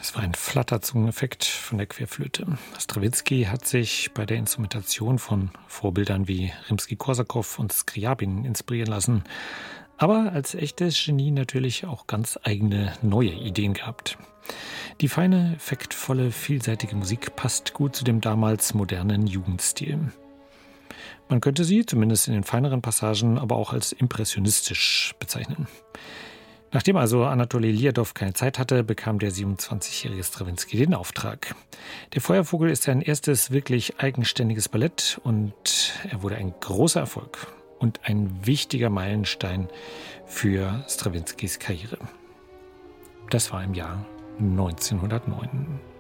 Das war ein Flatterzungeneffekt von der Querflöte. Strawinsky hat sich bei der Instrumentation von Vorbildern wie Rimskij-Korsakow und Skriabin inspirieren lassen, aber als echtes Genie natürlich auch ganz eigene neue Ideen gehabt. Die feine, effektvolle, vielseitige Musik passt gut zu dem damals modernen Jugendstil. Man könnte sie, zumindest in den feineren Passagen, aber auch als impressionistisch bezeichnen. Nachdem also Anatoli Liadow keine Zeit hatte, bekam der 27-jährige Strawinsky den Auftrag. Der Feuervogel ist sein erstes wirklich eigenständiges Ballett und er wurde ein großer Erfolg und ein wichtiger Meilenstein für Strawinskys Karriere. Das war im Jahr 1909.